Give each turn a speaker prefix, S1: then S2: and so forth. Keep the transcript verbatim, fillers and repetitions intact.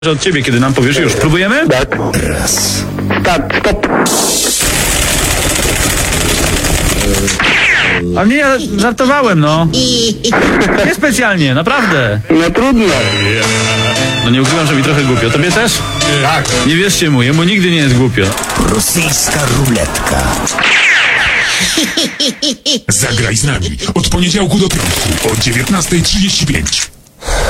S1: od ciebie, kiedy nam powiesz. Już, próbujemy?
S2: Tak.
S3: Raz.
S2: Start, stop.
S1: A nie, ja żartowałem, no. Nie specjalnie, naprawdę.
S2: No trudno.
S1: No nie ukrywam, że mi trochę głupio. Tobie też?
S3: Tak.
S1: Nie wierzcie mu, jemu nigdy nie jest głupio.
S3: Rosyjska ruletka.
S4: Zagraj z nami od poniedziałku do piątku o dziewiętnasta trzydzieści pięć.